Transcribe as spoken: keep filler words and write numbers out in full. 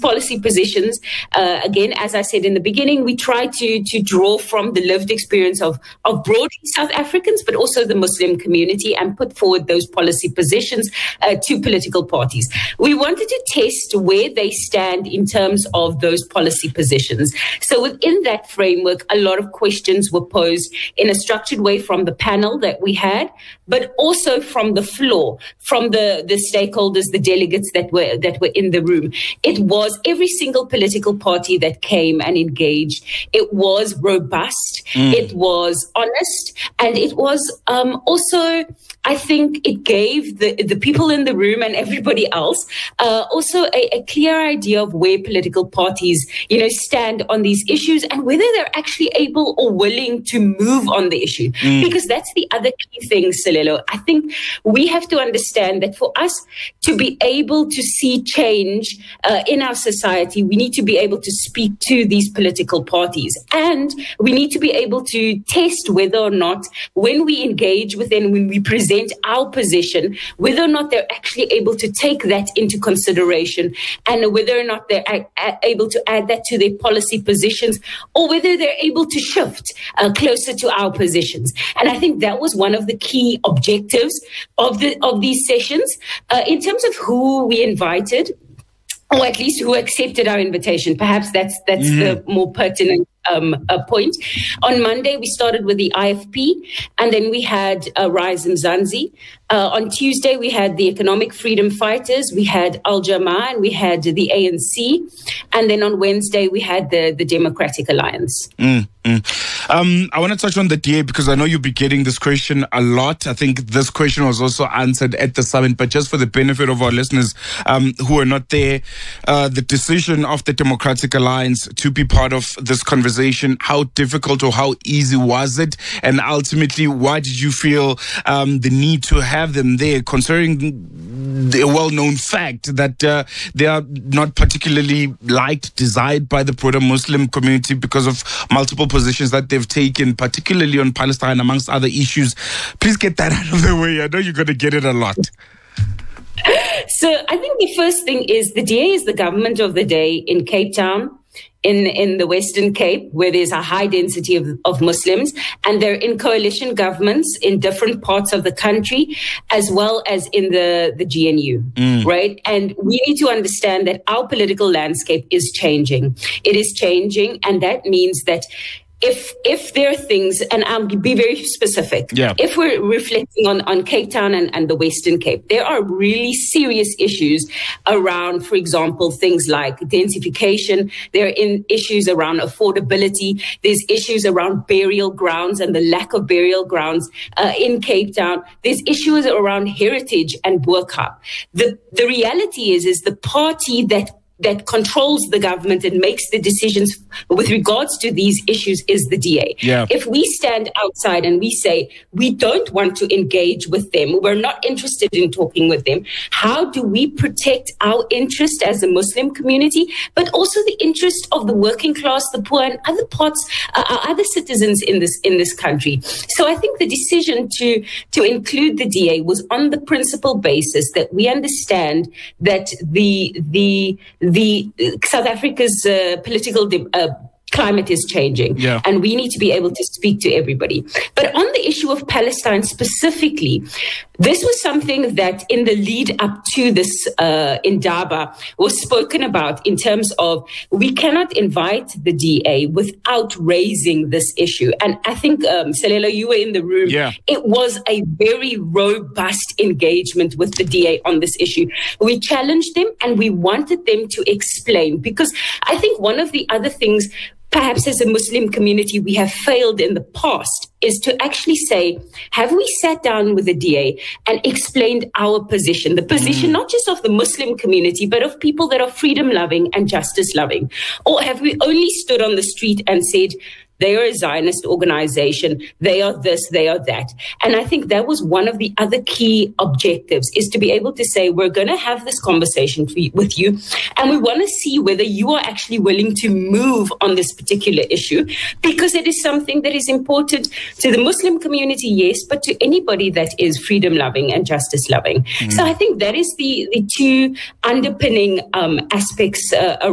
policy positions, uh, again, as I said in the beginning, we try to to draw from the lived experience of, of broadly South Africans, but also the Muslim community, and put forward those policy positions uh, to political parties. We wanted to test where they stand in terms of those policy positions. So within that framework, a lot of questions were posed in a structured way from the panel that we had, but also from the floor, from the, the stakeholders, the delegates that were that were in the room. It was every single political party that came and engaged. It was robust, mm. it was honest, and it was um, also, I think it gave the, the people in the room and everybody else uh, also a, a clear idea of where political parties, you know, stand on these issues and whether they're actually able or willing to move on the issue. Mm. Because that's the other key thing, Selelo. I think we have to understand that for us to be able to see change uh, in our society, we need to be able to speak to these political parties. And we need to be able to test whether or not when we engage with them, when we present our position, whether or not they're actually able to take that into consideration and whether or not they're a- a- able to add that to their policy positions or whether they're able to shift uh, closer to our positions. And I think that was one of the key objectives of the of these sessions. Uh, in terms of who we invited, or at least who accepted our invitation, perhaps that's that's mm. the more pertinent um, uh, point. On Monday, we started with the I F P, and then we had uh, Rise Mzansi. Uh, on Tuesday, we had the Economic Freedom Fighters, we had Al Jamaa, and we had the A N C. And then on Wednesday, we had the, the Democratic Alliance. Mm, mm. Um, I want to touch on the D A because I know you'll be getting this question a lot. I think this question was also answered at the summit, but just for the benefit of our listeners um, who are not there, uh, the decision of the Democratic Alliance to be part of this conversation, how difficult or how easy was it? And ultimately, why did you feel um, the need to have have them there, considering the well-known fact that uh, they are not particularly liked, desired by the broader Muslim community because of multiple positions that they've taken, particularly on Palestine, amongst other issues. Please get that out of the way. I know you're going to get it a lot. So I think the first thing is the D A is the government of the day in Cape Town, in, in the Western Cape, where there's a high density of, of Muslims, and they're in coalition governments in different parts of the country, as well as in the, the G N U, mm. right? And we need to understand that our political landscape is changing. It is changing, and that means that If if there are things, and I'll be very specific, yeah. if we're reflecting on, on Cape Town and, and the Western Cape, there are really serious issues around, for example, things like densification. There are in issues around affordability. There's issues around burial grounds and the lack of burial grounds uh, in Cape Town. There's issues around heritage and burqa. The, the reality is, is the party that that controls the government and makes the decisions with regards to these issues is the D A. Yeah. If we stand outside and we say we don't want to engage with them, we're not interested in talking with them, how do we protect our interest as a Muslim community, but also the interest of the working class, the poor, and other parts, uh, other citizens in this in this country? So I think the decision to to include the D A was on the principal basis that we understand that the the The South Africa's uh, political de- uh, climate is changing, yeah. and we need to be able to speak to everybody. But on the issue of Palestine specifically, this was something that in the lead up to this uh, Indaba was spoken about in terms of we cannot invite the D A without raising this issue. And I think, um, Selelo, you were in the room. Yeah. It was a very robust engagement with the D A on this issue. We challenged them and we wanted them to explain, because I think one of the other things perhaps as a Muslim community we have failed in the past is to actually say, have we sat down with the D A and explained our position, the position mm. not just of the Muslim community, but of people that are freedom loving and justice loving? Or have we only stood on the street and said, they are a Zionist organization, they are this, they are that? And I think that was one of the other key objectives, is to be able to say, we're going to have this conversation with you, and we want to see whether you are actually willing to move on this particular issue, because it is something that is important to the Muslim community, yes, but to anybody that is freedom-loving and justice-loving. Mm. So I think that is the, the two underpinning um, aspects uh,